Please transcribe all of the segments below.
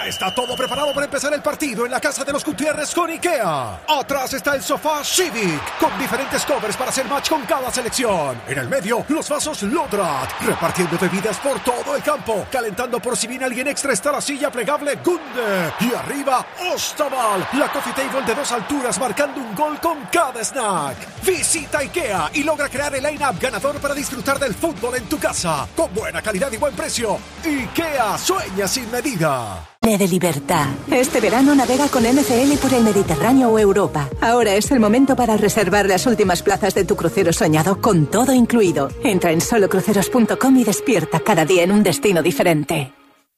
Ya está todo preparado para empezar el partido en la casa de los Gutiérrez con IKEA. Atrás está el sofá Civic, con diferentes covers para hacer match con cada selección. En el medio, los vasos Lodrat, repartiendo bebidas por todo el campo. Calentando por si viene alguien extra está la silla plegable Gunde. Y arriba, Ostaval, la coffee table de 2 alturas marcando un gol con cada snack. Visita IKEA y logra crear el line-up ganador para disfrutar del fútbol en tu casa. Con buena calidad y buen precio. IKEA, sueña sin medida. De libertad. Este verano navega con NFL por el Mediterráneo o Europa. Ahora es el momento para reservar las últimas plazas de tu crucero soñado con todo incluido. Entra en solocruceros.com y despierta cada día en un destino diferente.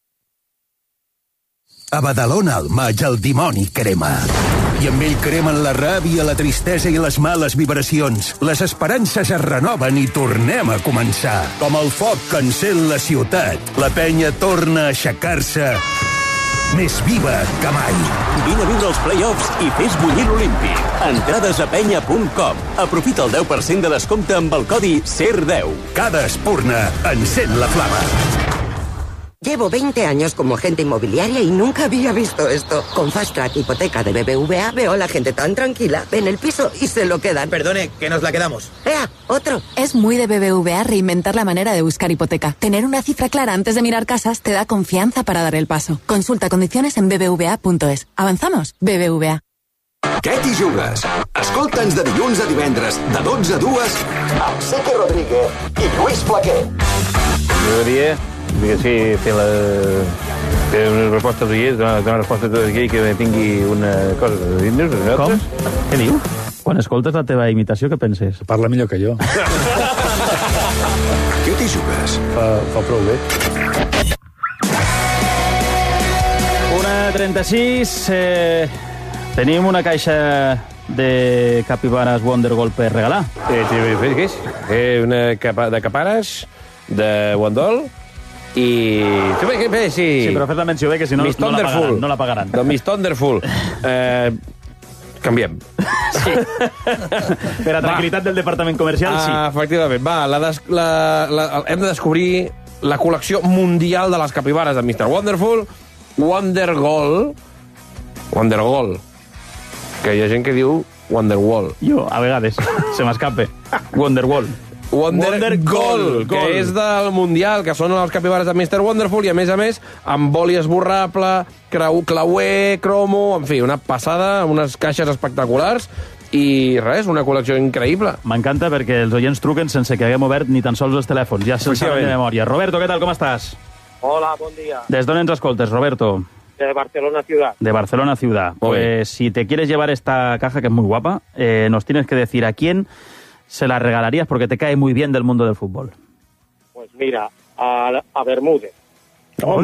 A Badalona al maig el dimoni crema. I amb ell cremen la ràbia, la tristesa i les males vibracions. Les esperances es renoven i tornem a començar. Com el foc que encén la ciutat. La penya torna a aixecar-se més viva que mai. Vine a viure els play-offs i fes bullir l'Olímpic. Entrades a penya.com. Aprofita el 10% de descompte amb el codi SER10. Cada espurna encén la flama. Llevo 20 años como agente inmobiliaria y nunca había visto esto. Con Fast Track Hipoteca de BBVA veo a la gente tan tranquila. Ven el piso y se lo quedan. Perdone, que nos la quedamos. ¡Ea! ¡Otro! Es muy de BBVA reinventar la manera de buscar hipoteca. Tener una cifra clara antes de mirar casas te da confianza para dar el paso. Consulta condiciones en bbva.es. ¿Avanzamos? BBVA. Què t'hi jugues? Escolta'ns de dilluns a divendres, de 12 a 2, amb Seque Rodríguez i Lluís Flaquer. M'agradaria, sí, fer una resposta d'ahir, donar una resposta d'ahir que tingui una cosa de dir-nos. Com? Què diu? Quan escoltes la teva imitació, què penses? Parla millor que jo. Què t'hi jugues? Fa prou bé. 1:36, tenim una caixa de capibares Wonder Gold per regalar. Què és? Una de capares de Wonder i... Sí, però fes la menció bé, que si no, no la pagaran. De Miss Thunderful. Canviem. Sí. Per a tranquil·litat del departament comercial, sí. Efectivament. Hem de descobrir la col·lecció mundial de les capibares de Mr. Wonderful, Wonder Gold, que hi ha gent que diu Wonderwall. Jo, a vegades, se m'escape. Wonderwall. Wonder Gold, que és del Mundial, que són els capibares de Mr. Wonderful, i a més, amb boli esborrable, clauer, cromo, en fi, una passada, unes caixes espectaculars, i res, una col·lecció increïble. M'encanta perquè els oients truquen sense que haguem obert ni tan sols els telèfons, ja se'ls saben de memòria. Roberto, què tal, com estàs? Hola, bon dia. ¿Desde dónde nos escoltes, Roberto? De Barcelona Ciudad. De Barcelona Ciudad. Pues si te quieres llevar esta caja, que es muy guapa, nos tienes que decir a quién se la regalarías porque te cae muy bien del mundo del fútbol. Pues mira, a Bermúdez. Pero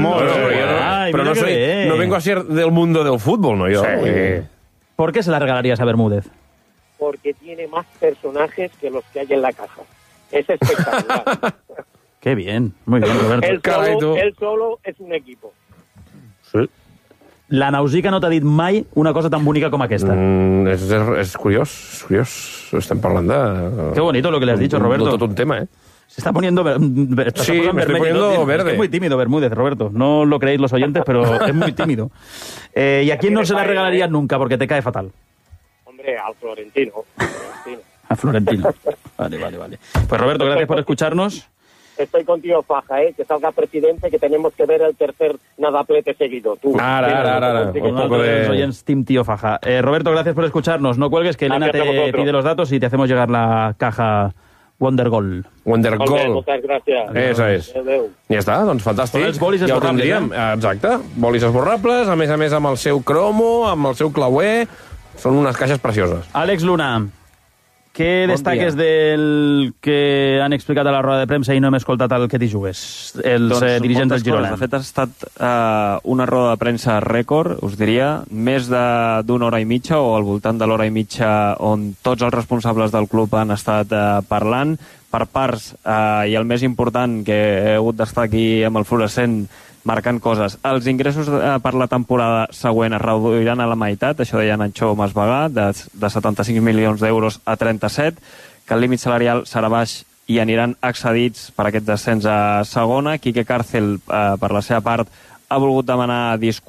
no vengo a ser del mundo del fútbol, ¿no? Yo. Sí. ¿Por qué se la regalarías a Bermúdez? Porque tiene más personajes que los que hay en la caja. Es espectacular. Qué bien, muy bien, Roberto. Él solo es un equipo. Sí. La Nausica no t'ha dit mai una cosa tan bonica com aquesta. És curiós, Estem parlant de... Qué bonito lo que le has dicho, Roberto. De tot un tema, Se está poniendo... Sí, me estoy poniendo verde. Es muy tímido Bermúdez, Roberto. No lo creéis los oyentes, pero es muy tímido. ¿Y a quién no se la regalarías nunca porque te cae fatal? Hombre, al Florentino. A Florentino. Vale. Pues Roberto, gracias por escucharnos. Estoy contigo, Faja, que salga presidente, que tenemos que ver el tercer nadaplete seguido. Tú. Ara. Oyentes Team Tío Faja. Roberto, gracias por escucharnos. No cuelgues, que Elena te pide los datos y te hacemos llegar la caja Wonder Gold. Muchas gracias. Eso es. Ja està, doncs fantàstic. Els bolis esborrables. Exacte. Bolis esborrables, a més amb el seu cromo, amb el seu clauer. Són unes caixes precioses. Àlex Luna, què destaques del que han explicat a la roda de premsa i no hem escoltat el que t'hi jugues? Els dirigents del Girona. De fet, ha estat una roda de premsa rècord, us diria, més d'una hora i mitja o al voltant de l'hora i mitja on tots els responsables del club han estat parlant per parts, i el més important que he hagut d'estar aquí amb el fluorescent marcant coses. Els ingressos per la temporada següent es reduiran a la meitat, això deia Nacho Masvegà, de 75 milions d'euros a 37, que el límit salarial serà baix i aniran excedits per aquest descens a segona. Quique Cárcel, per la seva part, ha volgut demanar disculpes